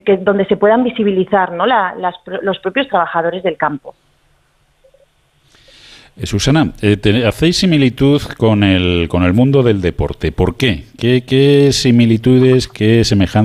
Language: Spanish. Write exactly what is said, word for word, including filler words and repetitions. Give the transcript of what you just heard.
que donde se puedan visibilizar, ¿no?, la, las, los propios trabajadores del campo. Eh, Susana, eh, te, hacéis similitud con el con el mundo del deporte. ¿Por qué? ¿Qué, qué similitudes, qué semejanzas